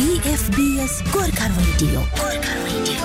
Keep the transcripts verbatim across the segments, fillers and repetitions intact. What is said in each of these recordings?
बीएफबीएस Gorkha radio Gorkha radio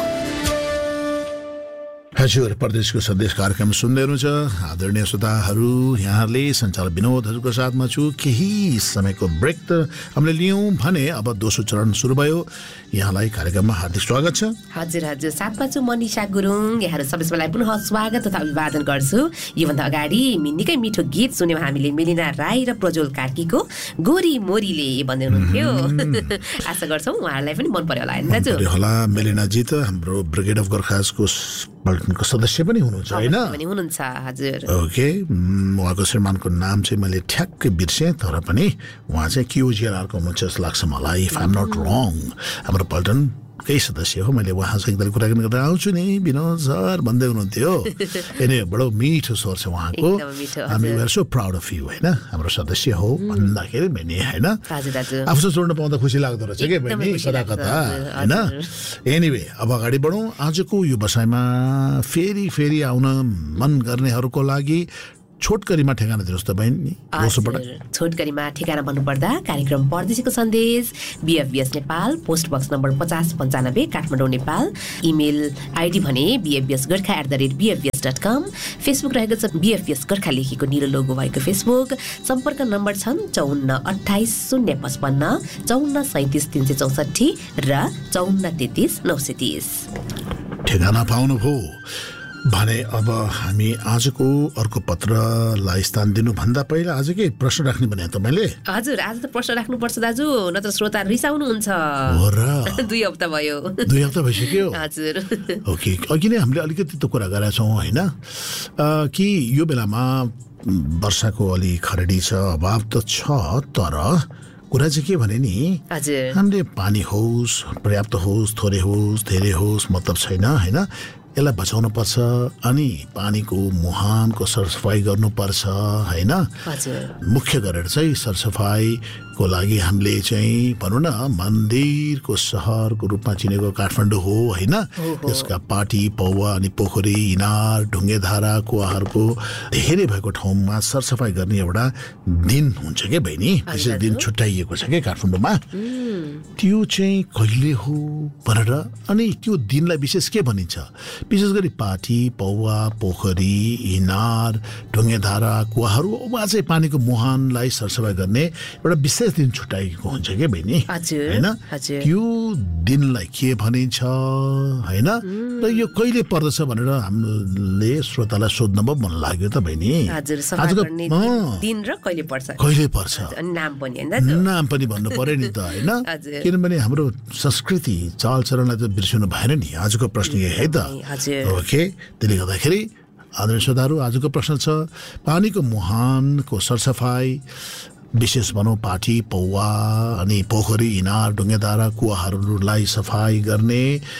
हजुर प्रदेशको सन्देश कार्यक्रम सुन्दै हुनुहुन्छ आदरणीय श्रोताहरू यहाँहरूले सञ्चालक विनोदहरूको साथमा छु केही समयको ब्रेक त हामीले लियौँ भने अब दोस्रो चरण सुरु भयो यहाँलाई कार्यक्रममा हार्दिक स्वागत छ हजुर हजुर साथमा छु मनिषा गुरुङ यहाँहरू सबैलाई पुनः स्वागत तथा अभिवादन गर्छु योभन्दा अगाडि निकै मिठो गीत सुन्यौँ हामीले मेलिना राई र प्रज्वल कार्कीको गोरी मोरीले भन्दै हुनुहुन्थ्यो आशा गर्छौँ उहाँहरूलाई पनि मन पर्यो होला हैन दाजु होला मेलिनाजी त हाम्रो ब्रिगेड अफ गोर्खासको पल्टनको सदस्य पनि हुनुहुन्छ हैन पनि हुनुहुन्छ हजुर ओके उहाँको श्रीमानको नाम चाहिँ मैले ठ्याक्कै बिर्सेँ तर पनि उहाँ चाहिँ क्युजिआरआरको हुनुहुन्छ जस्तो लाग्छ मलाई इफ आइ एम नट रङ हाम्रो पल्टन केही सदस्य हो मैले उहाँसँग एकताल कुराकानी गरेर आउँछु नि विनोद सर भन्दै हुनुहुन्थ्यो एने बडो मिठो स्वर छ उहाँको हामी where so proud of you हैन हाम्रो सदस्य हो भन्दाखेरि पनि हैन आफूसँग जोड्न पाउँदा खुसी लाग्दो रहेछ के बहिनी कता कता हैन एनिवे अब अगाडि बढौँ आजको यो बसाइमा फेरि फेरि आउन मन गर्नेहरूको लागि छोटकरीमा ठेगाना दिनुहोस् त बहिनी छोटकरीमा ठेगाना भन्नुपर्दा कार्यक्रम परदेशीको सन्देश बीएफबीएस नेपाल पोस्ट बक्स नम्बर पचास पन्चानब्बे काठमाडौँ नेपाल इमेल आइडी भने बीएफबीएस Gorkha at the rate बीएफबीएस dot com Facebook रहेको छ बीएफबीएस गोर्खा लेखेको निलो लोगो भएको फेसबुक सम्पर्क नम्बर छन् चौन्न अठाइस शून्य पचपन्न चौन्न सैँतिस तिन सय चौसठी र चौन्न तेत्तिस नौ सय तिस ठेगाना पाउनुभयो भने अब हामी आजको अर्को पत्रलाई स्थान दिनुभन्दा पहिला आज के प्रश्न राख्ने भने त मैले हजुर आज त प्रश्न राख्नुपर्छ दाजु नत्र श्रोता रिसाउनुहुन्छ हो र दुई हप्ता भयो दुई हप्ता भइसक्यो हजुर ओके अघि नै हामीले अलिकति त कुरा गरेका छौँ होइन कि यो बेलामा वर्षाको अलि खरेडी छ अभाव त छ तर कुरा चाहिँ के भने नि हामीले पानी होस् पर्याप्त होस् थोरै होस् धेरै होस् मतलब छैन होइन यसलाई बचाउनु पर्छ अनि पानीको मुहानको सरसफाई गर्नुपर्छ होइन मुख्य गरेर चाहिँ सरसफाईको लागि हामीले चाहिँ भनौँ न मन्दिरको सहरको रूपमा चिनेको काठमाडौँ हो होइन यसका पाटी पौवा अनि पोखरी इनार ढुङ्गेधारा कुवाहरूको धेरै भएको ठाउँमा सरसफाई गर्ने एउटा दिन हुन्छ क्या बहिनी विशेष दिन छुट्याइएको छ क्या काठमाडौँमा त्यो चाहिँ कहिले हो भनेर अनि त्यो दिनलाई विशेष के भनिन्छ विशेष गरी पाटी पौवा पोखरी इनार ढुङ्गेधारा कुवाहरूमा चाहिँ पानीको मुहानलाई सरसफाई गर्ने एउटा विशेष दिन छुट्याइएको हुन्छ क्या बहिनी होइन त्यो दिनलाई के भनिन्छ होइन र यो कहिले पर्दछ भनेर हामीले श्रोतालाई सोध्न पो मन लाग्यो त बहिनी दिन र कहिले पर्छ कहिले पर्छ नाम पनि नाम पनि भन्नु पर्यो नि त होइन किनभने हाम्रो संस्कृति चालचरणलाई त बिर्सिनु भएन नि आजको प्रश्न यही है त ओके त्यसले गर्दाखेरि आदरणीय श्रोताहरू आजको प्रश्न छ पानीको मुहानको सरसफाई विशेष भनौँ पाटी पौवा अनि पोखरी इनार ढुङ्गेधारा कुवाहरूलाई सफाई गर्ने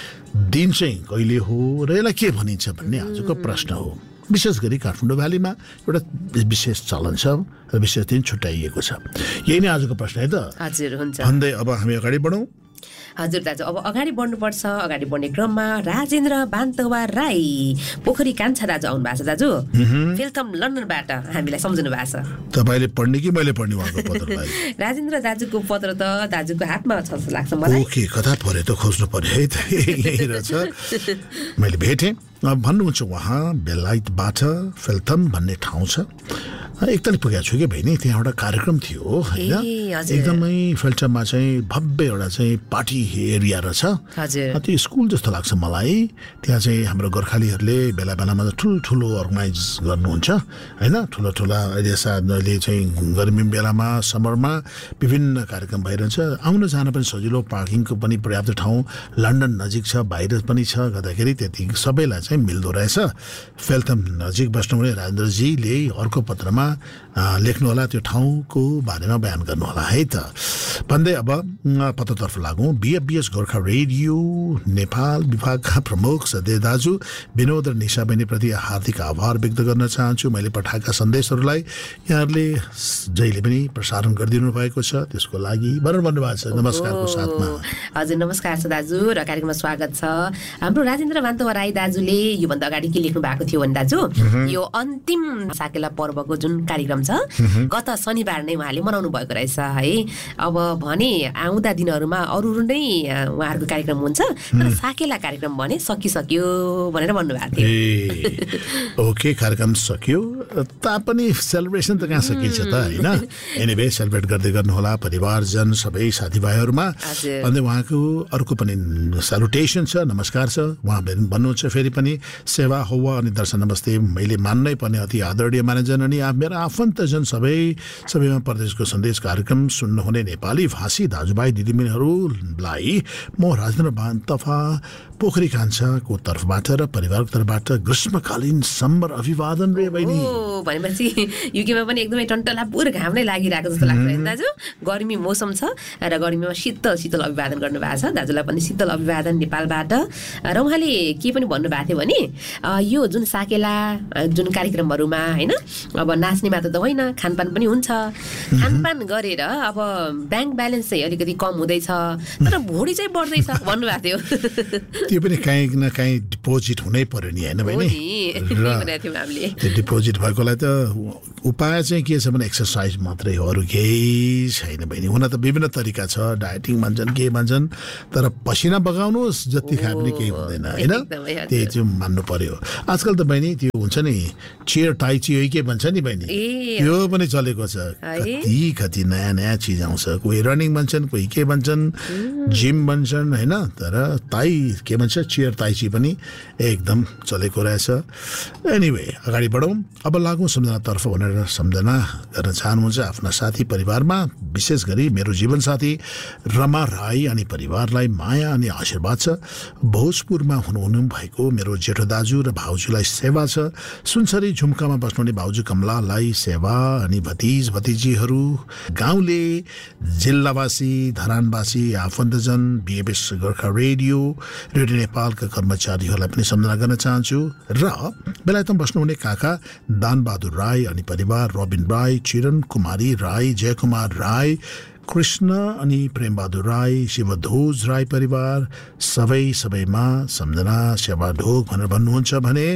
दिन चाहिँ कहिले हो र यसलाई के भनिन्छ भन्ने आजको प्रश्न हो विशेष गरी काठमाडौँ भ्यालीमा एउटा विशेष चलन छ र विशेष दिन छुट्याइएको छ यही नै आजको प्रश्न है त हजुर हुन्छ भन्दै अब हामी अगाडि बढौँ हजुर दाजु अब अगाडि बढ्नुपर्छ अगाडि बढ्ने क्रममा राजेन्द्र बान्तवा राई पोखरी कान्छा दाजु आउनु भएको छ दाजु फिल्थम लन्डनबाट हामीलाई सम्झनु भएको छ तपाईँले पढ्ने कि मैले पढ्ने उहाँको पत्रलाई राजेन्द्र दाजुको पत्र त दाजुको हातमा छ जस्तो लाग्छ मलाई ओके कता परे त खोज्नु पर्यो है त यही रहेछ मैले भेटेँ भन्नुहुन्छ उहाँ बेलायतबाट फिल्थम भन्ने ठाउँ छ एकताल पुगेको छु कि बहिनी त्यहाँ एउटा कार्यक्रम थियो होइन एकदमै फिल्टरमा चाहिँ भव्य एउटा चाहिँ पार्टी एरिया रहेछ त्यो स्कुल जस्तो लाग्छ मलाई त्यहाँ चाहिँ हाम्रो गोर्खालीहरूले बेला बेलामा ठुल्ठुलो अर्गनाइज गर्नुहुन्छ होइन ठुलो ठुला अहिले सायद अहिले चाहिँ गर्मी बेलामा समरमा विभिन्न कार्यक्रम भइरहन्छ आउन जान पनि सजिलो पार्किङको पनि पर्याप्त ठाउँ लन्डन नजिक छ बाहिर पनि छ गर्दाखेरि त्यति सबैलाई चाहिँ मिल्दो रहेछ फिल्थम नजिक बस्नुहुने राजेन्द्रजीले अर्को पत्रमा लेख्नु होला त्यो ठाउँको बारेमा बयान गर्नु होला है त भन्दै अब पत्रतर्फ लागौँ बीएफबीएस गोर्खा रेडियो नेपाल विभागका प्रमुख सदस्य दाजु विनोद र निशा बहिनीप्रति हार्दिक आभार व्यक्त गर्न चाहन्छु मैले पठाएका सन्देशहरूलाई यहाँहरूले जहिले पनि प्रसारण गरिदिनु भएको छ त्यसको लागि भन्न भन्नुभएको छ नमस्कारको साथमा हजुर नमस्कार छ दाजु र कार्यक्रममा स्वागत छ हाम्रो राजेन्द्र बान्तवा राई दाजुले योभन्दा अगाडि के लेख्नु भएको थियो भने दाजु यो अन्तिम साकेला पर्वको जुन कार्यक्रम छ गत शनिबार नै उहाँले मनाउनु भएको रहेछ है। अब भने आउँदा दिनहरूमा अरू नै उहाँहरूको कार्यक्रम हुन्छ तर साकेला कार्यक्रम भने सकिसक्यो भनेर भन्नुभएको थियो। ओके, कार्यक्रम सक्यो तापनि सेलिब्रेसन त कहाँ सकिन्छ त होइन। एनिवे सेलिब्रेट गर्दै गर्नुहोला परिवारजन सबै साथीभाइहरूमा। अन्त उहाँको अर्को पनि सल्युटेसन छ, नमस्कार छ। उहाँ भन्नुहुन्छ फेरि पनि सेवा हौवा अनि दर्शन नमस्ते। मैले मान्नै पर्ने अति आदरणीय मानिजन अनि मेरा आफन्तजन सबै सबैमा परदेशको सन्देश कार्यक्रम सुन्नुहुने नेपाली भाषी दाजुभाइ दिदीबहिनीहरूलाई म राजेन्द्र बान्तफा पोखरी कान्छाको तर्फबाट र परिवारको तर्फबाट ग्रीष्मकालीन सम्बर अभिवादन रे बहिनी। ओ भनेपछि युकेमा पनि एकदमै टन्टलापुर घाम नै लागिरहेको जस्तो लाग्छ हैन दाजु। गर्मी मौसम छ र गर्मीमा शीतल शीतल अभिवादन गर्नुभएको छ। दाजुलाई पनि शीतल अभिवादन नेपालबाट। र उहाँले के पनि भन्नुभएको थियो भने यो जुन साकेला जुन कार्यक्रमहरूमा होइन अब नाच्ने मात्र त होइन, खानपान पनि हुन्छ। खानपान गरेर अब ब्याङ्क ब्यालेन्स चाहिँ अलिकति कम हुँदैछ तर भुँडी चाहिँ बढ्दैछ भन्नुभएको थियो। त्यो पनि काहीँ न काहीँ डिपोजिट हुनै पर्यो नि होइन बहिनी। त्यो डिपोजिट भएकोलाई त उपाय चाहिँ के छ भने एक्सर्साइज मात्रै हो, अरू केही छैन बहिनी। हुन त विभिन्न तरिका छ, डाइटिङ भन्छन् के भन्छन्, तर पसिना बगाउनुहोस् जति खाए पनि केही हुँदैन होइन। त्यही चाहिँ मान्नु पर्यो। आजकल त बहिनी त्यो हुन्छ नि चेयर टाइची हो के भन्छ नि बहिनी, त्यो पनि चलेको छ। कति कति नयाँ नयाँ चिज आउँछ। कोही रनिङ भन्छन्, कोही के भन्छन्, जिम भन्छन् होइन। तर ताई के भन्छ चेयर ताइची पनि एकदम चलेको रहेछ। एनिवे अगाडि बढौँ। अब लागौँ सम्झनातर्फ भनेर सम्झना गर्न चाहनुहुन्छ आफ्ना साथी परिवारमा, विशेष गरी मेरो जीवनसाथी रमा राई अनि परिवारलाई माया अनि आशीर्वाद छ। भोजपुरमा हुनुहुनु भएको मेरो जेठो दाजु र भाउजूलाई सेवा छ। सुनसरी झुम्कामा बस्नुहुने भाउजू कमलालाई सेवा अनि भतिज भतिजीहरू, गाउँले, जिल्लावासी, धरानवासी, आफन्तजन, बिएबएस गोर्खा रेडियो रेडियो नेपालका कर्मचारीहरूलाई पनि सम्झना गर्न चाहन्छु। र बेलायतमा बस्नुहुने काका दानबहादुर राई अनि परिवार, रबिन राई, चिरन कुमारी राई, जयकुमार राई, कृष्ण अनि प्रेमबहादुर राई, शिवध्वज राई परिवार सबै सबैमा सम्झना सेवा ढोक भनेर भन्नुहुन्छ भने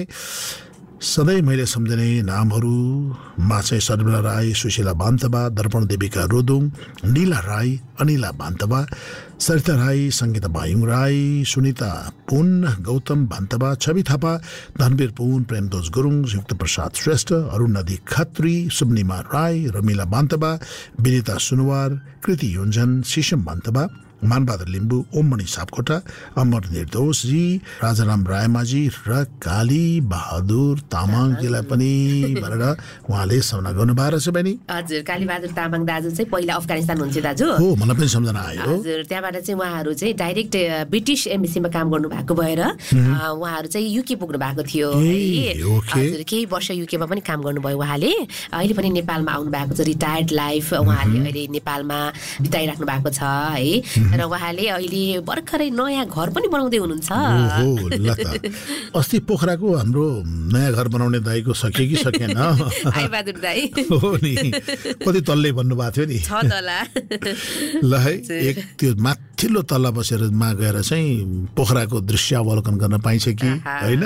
सधैँ मैले सम्झने नामहरूमा चाहिँ शर्मिला राई, सुशीला बान्तवा, दर्पण देविका रोदुङ, नीला राई, अनिला बान्तवा, सरिता राई, सङ्गीता बायुङ राई, सुनिता पुन, गौतम बान्तवा, छवि थापा, धनवीर पुन, प्रेमदोज गुरुङ, युक्त प्रसाद श्रेष्ठ, अरुण नदी खत्री, सुब्निमा राई, रमिला बान्तवा, विनिता सुनवार, कृति योन्जन, शिशम बान्तवा, मानबहादुर लिम्बू, ओममणि सापकोटा, अमर निर्दोषजी, राजाराम रायमाझी र काली बहादुर तामाङजीलाई पनि भनेर उहाँले सम्झना गर्नुभएको रहेछ बहिनी। हजुर, काली बहादुर तामाङ दाजु चाहिँ पहिला अफगानिस्तान हुन्थ्यो दाजु। हो, मलाई पनि सम्झना आयो। हजुर, त्यहाँबाट चाहिँ उहाँहरू चाहिँ डाइरेक्ट ब्रिटिस एम्बेसीमा काम गर्नुभएको भएर उहाँहरू चाहिँ युके पुग्नु भएको थियो। हजुर, केही वर्ष युकेमा पनि काम गर्नुभयो उहाँले। अहिले पनि नेपालमा आउनु भएको छ, रिटायर्ड लाइफ उहाँले अहिले नेपालमा बिताइराख्नु भएको छ है। र उहाँले अहिले भर्खरै नयाँ घर पनि बनाउँदै हुनुहुन्छ। अस्ति पोखराको हाम्रो नयाँ घर बनाउने दाईको सकियो कि सकेन? आइबहादुर दाई हो नि, कति तल्ले भन्नुभएको थियो नि। छ तला ल है, एक त्यो माथिल्लो तल्ला बसेर मा गएर चाहिँ पोखराको दृश्यावलोकन गर्न पाइन्छ कि होइन?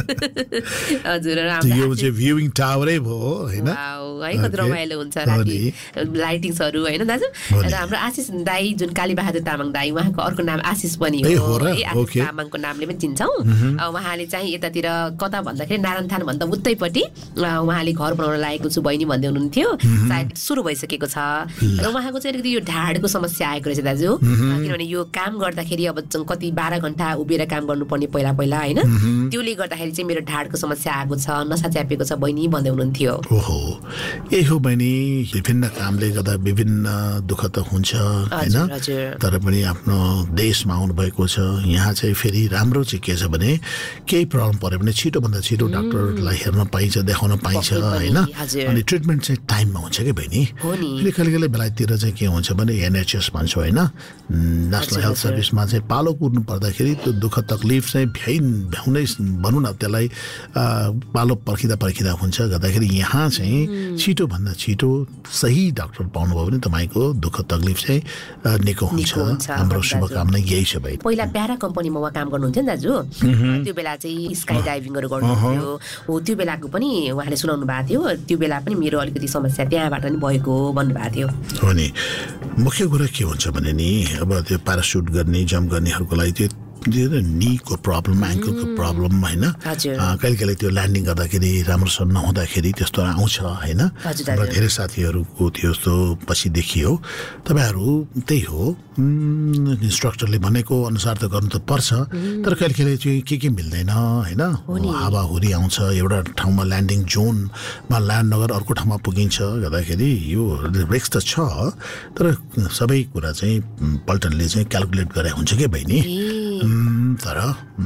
हजुर, यो चाहिँ भ्युइङ टावरै भयो होइन? है, कति रमाइलो हुन्छ राति लाइटिङ्सहरू होइन दाजु। र हाम्रो आशिष दाई जुन काली बहादुर तामाङ दाई, उहाँको अर्को नाम आशिष पनि हो। आशिष तामाङको नामले पनि चिन्छौँ। उहाँले चाहिँ यतातिर कता भन्दाखेरि नारायणथान भन्दा उतैपट्टि उहाँले घर बनाउन लागेको छु बहिनी भन्दै हुनुहुन्थ्यो। सायद सुरु भइसकेको छ। र उहाँको चाहिँ अलिकति यो ढाडको समस्या आएको रहेछ दाजु। किनभने यो काम गर्दाखेरि अब कति बाह्र घन्टा उभिएर काम गर्नुपर्ने पहिला पहिला होइन, त्यसले गर्दाखेरि चाहिँ मेरो ढाडको समस्या आएको छ, नसा च्यापेको छ बहिनी भन्दै हुनुहुन्थ्यो। ओहो, यही हो बहिनी, विभिन्न कामले गर्दा विभिन्न दुःख त हुन्छ होइन, तर पनि आफ्नो देशमा आउनुभएको छ। यहाँ चाहिँ फेरि राम्रो चाहिँ के छ भने केही प्रब्लम पऱ्यो भने छिटोभन्दा छिटो डाक्टरलाई हेर्न पाइन्छ, देखाउन पाइन्छ होइन। अनि ट्रिटमेन्ट चाहिँ टाइममा हुन्छ कि बहिनी। कहिले कहिले कहिले बेलायततिर चाहिँ के हुन्छ भने एनएचएस भन्छौँ होइन, नेसनल हेल्थ सर्भिसमा चाहिँ पालो कुर्नु पर्दाखेरि त्यो दुःख तकलिफ चाहिँ भ्याइ भ्याउनै भनौँ न त्यसलाई पालो पर्खिँदा पर्खिँदा हुन्छ गर्दाखेरि यहाँ चाहिँ छिटोभन्दा छिटो सही डाक्टर पाउनुभयो भने तपाईँको दुःख तकलिफ चाहिँ निको हुन्छ हाम्रो शुभकामना यही छ भाइ पहिला प्यारा कम्पनीमा उहाँ काम गर्नुहुन्थ्यो नि दाजु त्यो बेला चाहिँ स्काई डाइभिङहरू गर्नुहुन्थ्यो हो त्यो बेलाको पनि उहाँले सुनाउनु भएको थियो त्यो बेला पनि मेरो अलिकति समस्या त्यहाँबाट नि भएको भन्नुभएको थियो हो नि मुख्य कुरा के हुन्छ भने नि अब त्यो प्यारासुट गर्ने जम्प गर्नेहरूको लागि त्यो नीको प्रब्लम एङ्कलको प्रब्लम होइन कहिले कहिले त्यो ल्यान्डिङ गर्दाखेरि राम्रोसँग नहुँदाखेरि त्यस्तो आउँछ होइन हाम्रो धेरै साथीहरूको त्यो यस्तो पछि देखियो तपाईँहरू त्यही हो इन्स्ट्रक्टरले भनेको अनुसार त गर्नु त पर्छ तर कहिले कहिले चाहिँ के के मिल्दैन होइन हावाहुरी आउँछ एउटा ठाउँमा ल्यान्डिङ जोनमा ल्यान्ड नगर अर्को ठाउँमा पुगिन्छ गर्दाखेरि यो रिस्क त छ तर सबै कुरा चाहिँ पल्टनले चाहिँ क्यालकुलेट गरे हुन्छ कि बहिनी तर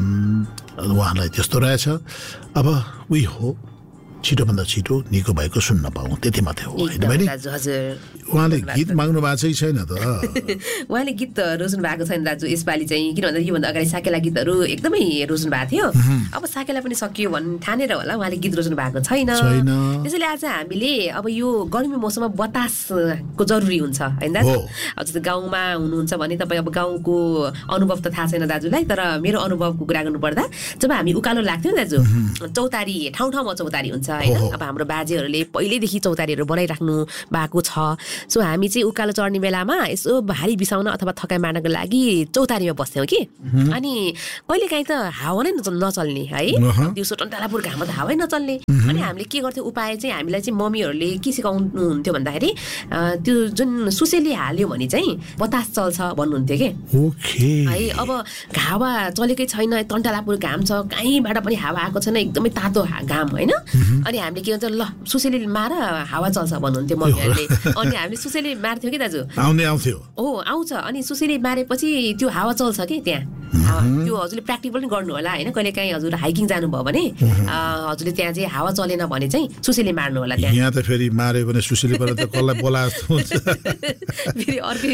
उहाँलाई त्यस्तो रहेछ अब उही हो छिटोभन्दा छिटो निको भएको सुन्न पाऊँ त्यति मात्रै हो होइन बहिनी उहाँले गीत माग्नु भएको चाहिँ छैन त उहाँले गीत रोज्नु भएको छैन दाजु यसपालि चाहिँ किन भन्दा योभन्दा अगाडि साकेला गीतहरू एकदमै रोज्नु भएको थियो अब साकेला पनि सकियो भन्ने ठानेर होला उहाँले गीत रोज्नु भएको छैन त्यसैले आज हामीले अब यो गर्मी मौसममा बतासको जरुरी हुन्छ होइन दाजु अब जस्तो गाउँमा हुनुहुन्छ भने तपाईँ अब गाउँको अनुभव त थाहा छैन दाजुलाई तर मेरो अनुभवको कुरा गर्नुपर्दा जब हामी उकालो लाग्थ्यौँ दाजु चौतारी ठाउँ ठाउँमा चौतारी हुन्छ होइन अब हाम्रो बाजेहरूले पहिल्यैदेखि चौतारीहरू बनाइराख्नु भएको छ सो हामी चाहिँ उकालो चढ्ने बेलामा यसो भारी बिसाउन अथवा थकाइ मार्नको लागि चौतारीमा बस्थ्यौँ कि अनि कहिलेकाहीँ त हावा नै नचल्ने है दिउँसो टन्टालापुर घाममा त हावै नचल्ने अनि हामीले के गर्थ्यौँ उपाय चाहिँ हामीलाई चाहिँ मम्मीहरूले के सिकाउनु हुन्थ्यो भन्दाखेरि त्यो जुन सुसेली हाल्यो भने चाहिँ बतास चल्छ भन्नुहुन्थ्यो कि है अब हावा चलेकै छैन टन्टालापुर घाम छ कहीँबाट पनि हावा आएको छैन एकदमै तातो घाम होइन अनि हामीले के भन्छ ल सुसेली मार हावा चल्छ भन्नुहुन्थ्यो मम्मीहरूले अनि हामीले सुसेली मार्थ्यौँ कि दाजु आउने आउँथ्यो हो आउँछ अनि सुसेली मारेपछि त्यो हावा चल्छ कि त्यहाँ त्यो हजुरले प्र्याक्टिकल पनि गर्नु होला होइन कहिले काहीँ हजुर हाइकिङ जानुभयो भने हजुरले त्यहाँ चाहिँ हावा चलेन भने चाहिँ सुसेली मार्नु होला त्यहाँ यहाँ त फेरि मार्यो भने सुसेलीबाट त कसलाई बोला जस्तो हुन्छ फेरि अर्कै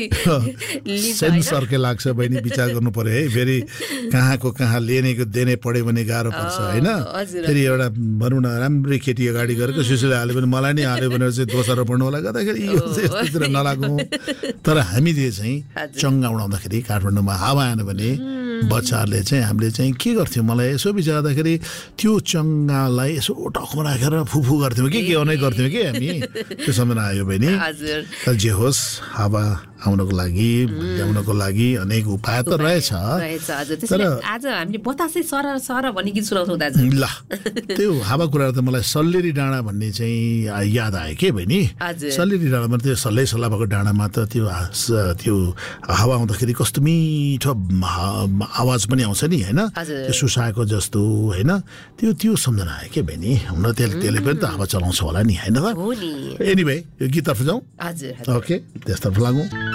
सेन्स अर्कै लाग्छ बहिनी विचार गर्नु पर्यो है फेरि कहाँको कहाँ लेनेको देने पढ्यो भने गाह्रो पर्छ होइन फेरि एउटा भनौँ न राम्रै केटी अगाडि गरेको सुसेली हाल्यो भने मलाई नै हाल्यो भने चाहिँ दोषारोपण होला गर्दाखेरि यो चाहिँ यस्तोतिर नलागौँ तर हामीले चाहिँ चङ्गा उडाउँदाखेरि काठमाडौँमा हावा आएन भने बच्चाहरूले चाहिँ हामीले चाहिँ के गर्थ्यौँ मलाई यसो विचार्दाखेरि त्यो चङ्गालाई यसो टकमा राखेर फुफु गर्थ्यौँ कि के नै गर्थ्यौँ कि हामी त्यो सम्झना आयो बहिनी तर जे होस् हावा आउनको लागि ल्याउनको लागि अनेक उपाय त रहेछ तर आज हामीले बतासै सर सर भन्ने गीत सुनाउँछौँ दाजु ल त्यो हावा कुरा त मलाई सल्लेरी डाँडा भन्ने चाहिँ याद आयो के बहिनी सल्लेरी डाँडामा त्यो सल्लै सल्लाह भएको डाँडामा त त्यो त्यो हावा आउँदाखेरि कस्तो मिठो आवाज पनि आउँछ नि होइन त्यो सुसाएको जस्तो होइन त्यो त्यो सम्झना आयो के बहिनी हुन त्यसले त्यसले पनि त हावा चलाउँछ होला नि होइन त एनिवे यो गीततर्फ जाउँ ओके त्यसतर्फ लागौँ